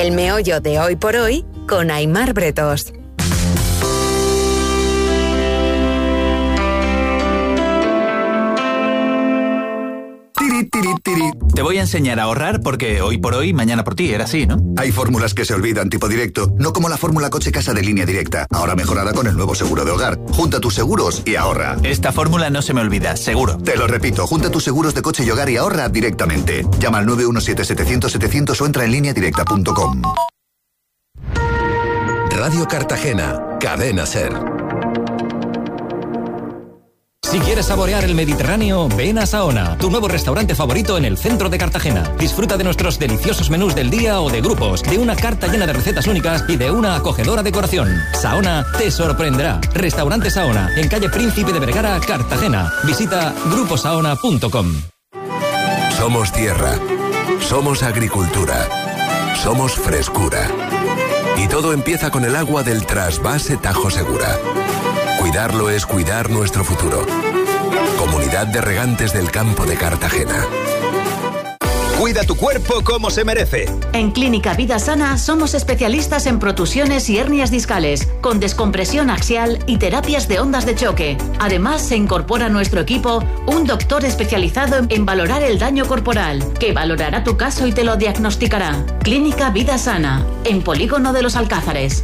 El meollo de Hoy por Hoy con Aimar Bretos. Te voy a enseñar a ahorrar porque hoy por hoy, mañana por ti, era así, ¿no? Hay fórmulas que se olvidan, tipo directo, no como la fórmula coche casa de Línea Directa, ahora mejorada con el nuevo seguro de hogar. Junta tus seguros y ahorra. Esta fórmula no se me olvida, seguro. Te lo repito, junta tus seguros de coche y hogar y ahorra directamente. Llama al 917-700-700 o entra en lineadirecta.com. Radio Cartagena, Cadena SER. Si quieres saborear el Mediterráneo, ven a Saona, tu nuevo restaurante favorito en el centro de Cartagena. Disfruta de nuestros deliciosos menús del día o de grupos, de una carta llena de recetas únicas y de una acogedora decoración. Saona te sorprenderá. Restaurante Saona, en calle Príncipe de Vergara, Cartagena. Visita gruposaona.com. Somos tierra, somos agricultura, somos frescura. Y todo empieza con el agua del trasvase Tajo Segura. Cuidarlo es cuidar nuestro futuro. Comunidad de Regantes del Campo de Cartagena. Cuida tu cuerpo como se merece. En Clínica Vida Sana somos especialistas en protusiones y hernias discales, con descompresión axial y terapias de ondas de choque. Además, se incorpora a nuestro equipo un doctor especializado en valorar el daño corporal, que valorará tu caso y te lo diagnosticará. Clínica Vida Sana, en Polígono de los Alcázares.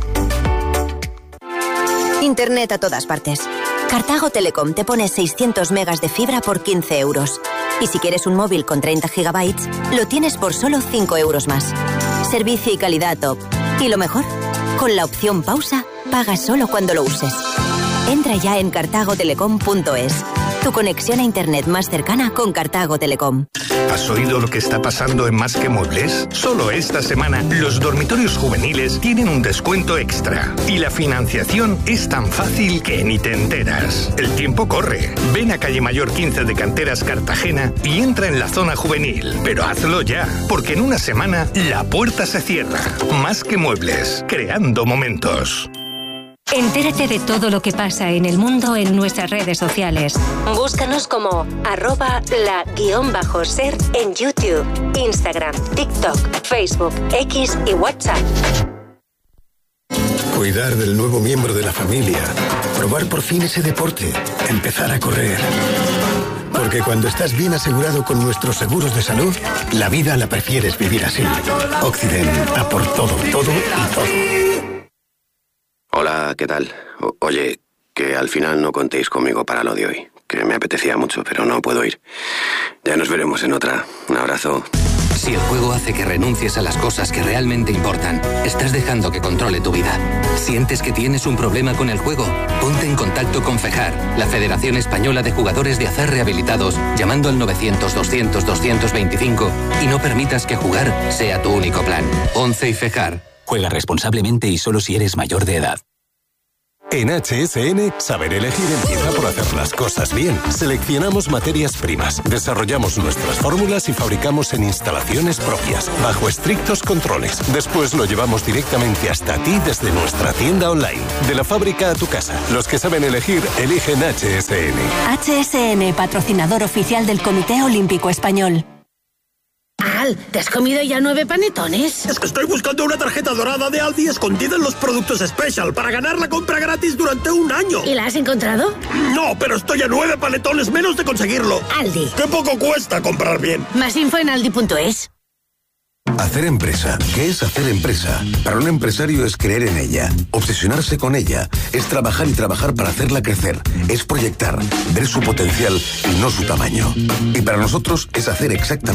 Internet a todas partes. Cartago Telecom te pone 600 megas de fibra por 15 euros. Y si quieres un móvil con 30 gigabytes, lo tienes por solo 5 euros más. Servicio y calidad top. Y lo mejor, con la opción pausa, pagas solo cuando lo uses. Entra ya en cartagotelecom.es. Tu conexión a internet más cercana con Cartago Telecom. ¿Has oído lo que está pasando en Más que Muebles? Solo esta semana, los dormitorios juveniles tienen un descuento extra. Y la financiación es tan fácil que ni te enteras. El tiempo corre. Ven a Calle Mayor 15 de Canteras, Cartagena y entra en la zona juvenil. Pero hazlo ya, porque en una semana la puerta se cierra. Más que Muebles, creando momentos. Entérate de todo lo que pasa en el mundo en nuestras redes sociales. Búscanos como @la_ser en YouTube, Instagram, TikTok, Facebook, X y WhatsApp. Cuidar del nuevo miembro de la familia. Probar por fin ese deporte. Empezar a correr. Porque cuando estás bien asegurado con nuestros seguros de salud, la vida la prefieres vivir así. Occident, a por todo, todo y todo. Hola, ¿qué tal? Oye, que al final no contéis conmigo para lo de hoy, que me apetecía mucho, pero no puedo ir. Ya nos veremos en otra. Un abrazo. Si el juego hace que renuncies a las cosas que realmente importan, estás dejando que controle tu vida. ¿Sientes que tienes un problema con el juego? Ponte en contacto con FEJAR, la Federación Española de Jugadores de Azar Rehabilitados, llamando al 900-200-225 y no permitas que jugar sea tu único plan. 11 y FEJAR. Juega responsablemente y solo si eres mayor de edad. En HSN, saber elegir empieza por hacer las cosas bien. Seleccionamos materias primas, desarrollamos nuestras fórmulas y fabricamos en instalaciones propias, bajo estrictos controles. Después lo llevamos directamente hasta ti desde nuestra tienda online. De la fábrica a tu casa. Los que saben elegir, eligen HSN. HSN, patrocinador oficial del Comité Olímpico Español. Al, ¿te has comido ya 9 panetones? Es que estoy buscando una tarjeta dorada de Aldi escondida en los productos Special para ganar la compra gratis durante un año. ¿Y la has encontrado? No, pero estoy a 9 panetones menos de conseguirlo. Aldi. ¡Qué poco cuesta comprar bien! Más info en aldi.es. Hacer empresa. ¿Qué es hacer empresa? Para un empresario es creer en ella, obsesionarse con ella, es trabajar y trabajar para hacerla crecer, es proyectar, ver su potencial y no su tamaño. Y para nosotros es hacer exactamente